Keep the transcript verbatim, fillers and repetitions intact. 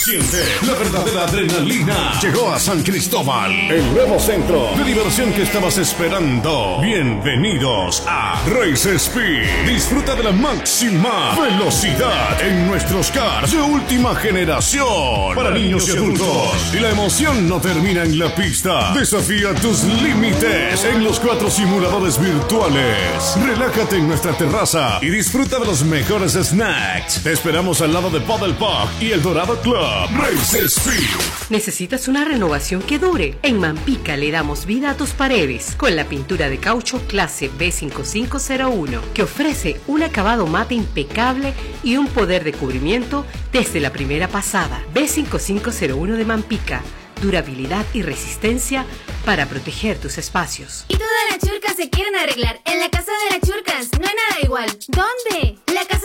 Siente la verdadera adrenalina. Llegó a San Cristóbal, el nuevo centro de diversión que estabas esperando. Bienvenidos a Race Speed. Disfruta de la máxima velocidad en nuestros cars de última generación para niños y adultos. Y la emoción no termina en la pista. Desafía tus límites en los cuatro simuladores virtuales. Relájate en nuestra terraza y disfruta de los mejores snacks. Te esperamos al lado de Paddle Park y el Dorado Club. Race Speed. ¿Necesitas una renovación que dure? En Mampica le damos vida a tus paredes con la pintura de caucho clase B cinco cinco cero uno, que ofrece un acabado mate impecable y un poder de cubrimiento desde la primera pasada. B cinco cinco cero uno de Mampica. Durabilidad y resistencia para proteger tus espacios. Y todas las churcas se quieren arreglar. En la casa de las churcas no hay nada igual. ¿Dónde? La casa